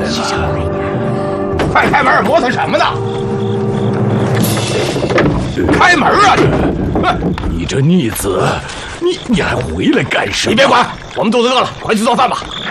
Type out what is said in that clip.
来了！ 快开门！磨蹭什么呢？开门啊你！ 你这逆子，你还回来干什么？ 你别管，我们肚子饿了，快去做饭吧。